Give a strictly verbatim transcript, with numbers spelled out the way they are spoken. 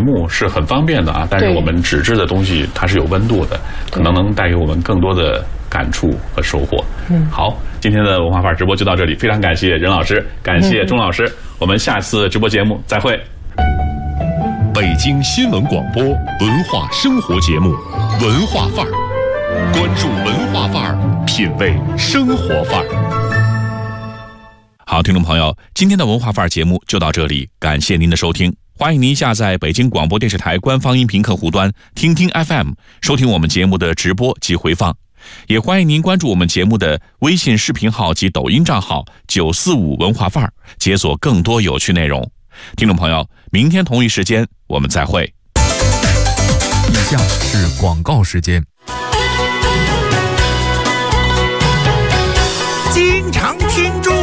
幕是很方便的啊，但是我们纸质的东西它是有温度的，可能能带给我们更多的感触和收获。嗯，好，今天的文化范儿直播就到这里，非常感谢任老师，感谢钟老师，嗯、我们下次直播节目再会。 北京新闻广播文化生活节目《文化范儿》，关注文化范儿，品味生活范儿。 好，听众朋友，今天的文化范儿节目就到这里，感谢您的收听。欢迎您下载北京广播电视台官方音频客户端听听 F M， 收听我们节目的直播及回放。也欢迎您关注我们节目的微信视频号及抖音账号九四五文化范儿，解锁更多有趣内容。听众朋友，明天同一时间我们再会。 以下是广告时间。 经常听中